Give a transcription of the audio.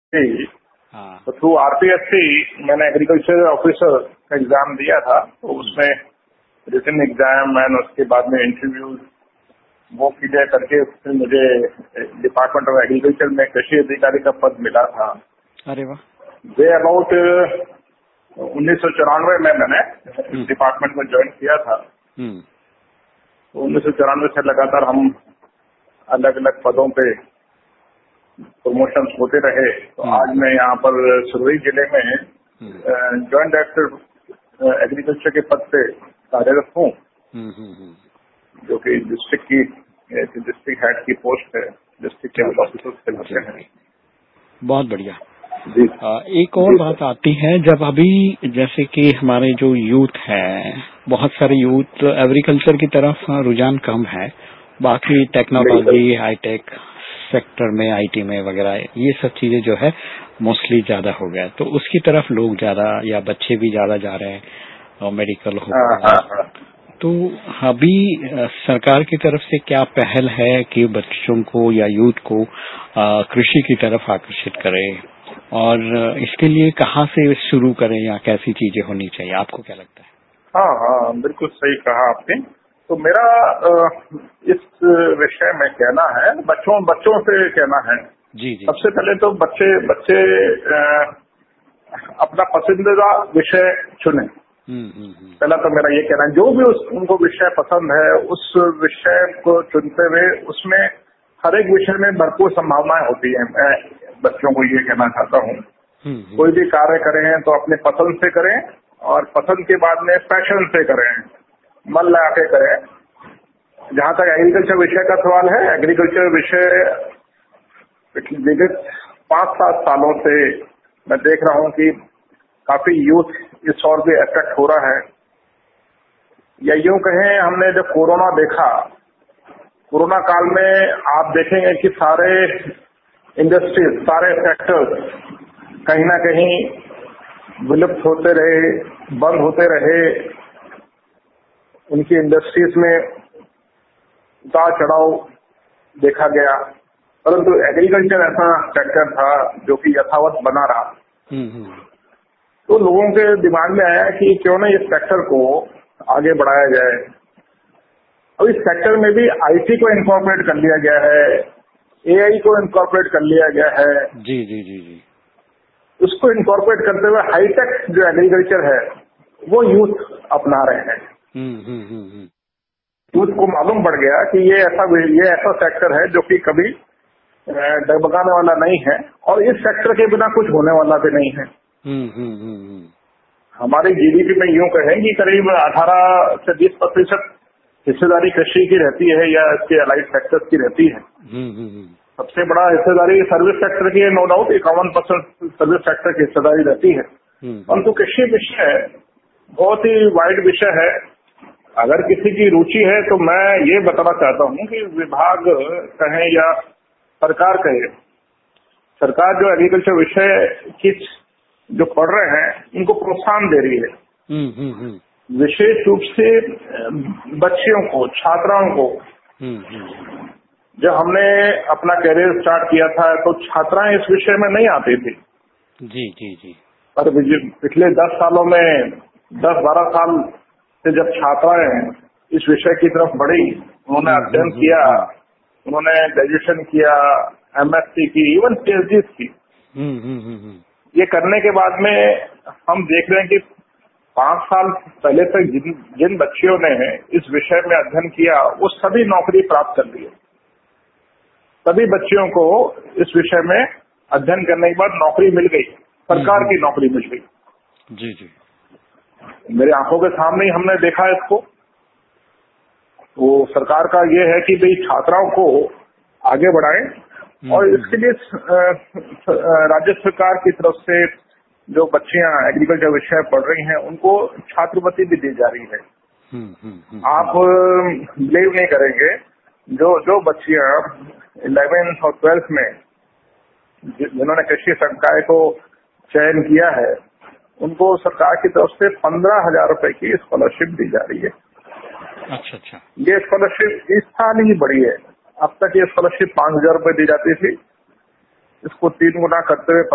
थी, हाँ। तो थ्रू आरपीएससी मैंने एग्रीकल्चर ऑफिसर का एग्जाम दिया था। तो उसमें रिटन एग्जाम एंड उसके बाद में इंटरव्यू वो क्लियर करके फिर मुझे डिपार्टमेंट ऑफ एग्रीकल्चर में कृषि अधिकारी का पद मिला था। अरे वाह। वे अबाउट 1994 में मैंने इस डिपार्टमेंट में ज्वाइन किया था। तो 1994 से लगातार हम अलग अलग पदों पे प्रमोशंस होते रहे। तो आज मैं यहाँ पर सिरोही जिले में जॉइंट डायरेक्टर एग्रीकल्चर के पद पे कार्यरत हूँ, जो कि डिस्ट्रिक्ट हेड की पोस्ट है, डिस्ट्रिक्ट लेवल ऑफिसर से होते हैं। बहुत बढ़िया जी। एक और बात आती है, जब अभी जैसे कि हमारे जो यूथ है, बहुत सारे यूथ एग्रीकल्चर की तरफ रुझान कम है, बाकी टेक्नोलॉजी हाईटेक सेक्टर में आईटी में वगैरह ये सब चीजें जो है मोस्टली ज्यादा हो गया, तो उसकी तरफ लोग ज्यादा या बच्चे भी ज्यादा जा रहे हैं और मेडिकल हो गया। तो अभी सरकार की तरफ से क्या पहल है कि बच्चों को या यूथ को कृषि की तरफ आकर्षित करें, और इसके लिए कहाँ से शुरू करें या कैसी चीजें होनी चाहिए, आपको क्या लगता है? हाँ हाँ, बिल्कुल सही कहा आपने। तो मेरा इस विषय में कहना है, बच्चों से कहना है। जी। सबसे पहले तो बच्चे अपना पसंदीदा विषय चुने। पहला तो मेरा ये कहना है, जो भी उनको विषय पसंद है उस विषय को चुनते हुए उसमें हर एक विषय में भरपूर संभावनाएं होती है। मैं बच्चों को ये कहना चाहता हूँ, कोई भी कार्य करें तो अपने पसंद से करें, और पसंद के बाद में पैशन से करें, मन लगा के करें। जहाँ तक एग्रीकल्चर विषय का सवाल है, एग्रीकल्चर विषय विगत 5-7 सालों से मैं देख रहा हूँ कि काफी यूथ इस ओर भी अट्रैक्ट हो रहा है। या यूं कहें, हमने जब कोरोना देखा, कोरोना काल में आप देखेंगे कि सारे इंडस्ट्रीज, सारे सेक्टर्स कहीं ना कहीं विलुप्त होते रहे, बंद होते रहे। उनकी इंडस्ट्रीज में उतार चढ़ाव देखा गया, परंतु एग्रीकल्चर ऐसा सेक्टर था जो कि यथावत बना रहा। तो लोगों के दिमाग में आया कि क्यों ना इस सेक्टर को आगे बढ़ाया जाए। और इस सेक्टर में भी आईटी को इनकॉर्पोरेट कर लिया गया है, एआई को इनकॉर्पोरेट कर लिया गया है। जी। उसको इनकॉर्पोरेट करते हुए हाईटेक जो एग्रीकल्चर है वो यूथ अपना रहे हैं। यूथ को मालूम पड़ गया कि ये ऐसा सेक्टर है जो कि कभी डगमगाने वाला नहीं है, और इस सेक्टर के बिना कुछ होने वाला भी नहीं है। हमारी जीडीपी में यूं कहें कि करीब 18 से 20% हिस्सेदारी कृषि की रहती है या इसके अलाइड सेक्टर्स की रहती है। सबसे बड़ा हिस्सेदारी सर्विस सेक्टर की है, नो डाउट 51% सर्विस सेक्टर की हिस्सेदारी रहती है। परंतु कृषि विषय बहुत ही वाइड विषय है। अगर किसी की रुचि है तो मैं ये बताना चाहता हूँ कि विभाग कहें या सरकार कहे, सरकार जो एग्रीकल्चर विषय की जो पढ़ रहे हैं उनको प्रोत्साहन दे रही है। विशेष रूप से बच्चियों को, छात्राओं को। जब हमने अपना करियर स्टार्ट किया था तो छात्राएं इस विषय में नहीं आती थी। जी। पर पिछले 10 सालों में 10-12 साल से जब छात्राएं इस विषय की तरफ बढ़ी, उन्होंने अध्ययन किया, उन्होंने ग्रेजुएशन किया, एमएससी की, इवन पीएचडी की। ये करने के बाद में हम देख रहे हैं कि 5 साल पहले तक जिन बच्चियों ने इस विषय में अध्ययन किया वो सभी नौकरी प्राप्त कर ली है। सभी बच्चियों को इस विषय में अध्ययन करने के बाद नौकरी मिल गई, सरकार की नौकरी मिल गई। जी। मेरे आंखों के सामने ही हमने देखा इसको। तो सरकार का ये है कि भाई छात्राओं को आगे बढ़ाएं, और इसके लिए राज्य सरकार की तरफ से जो बच्चियां एग्रीकल्चर विषय पढ़ रही हैं उनको छात्रवृत्ति भी दी जा रही है। आप बिलीव नहीं करेंगे, जो बच्चियां 11th और 12th में जिन्होंने कृषि संकाय को चयन किया है, उनको सरकार की तरफ से 15,000 रुपए की स्कॉलरशिप दी जा रही है। अच्छा। ये स्कॉलरशिप इस साल ही बढ़ी है। अब तक ये स्कॉलरशिप 5,000 रुपए दी जाती थी, इसको 3 गुना करते हुए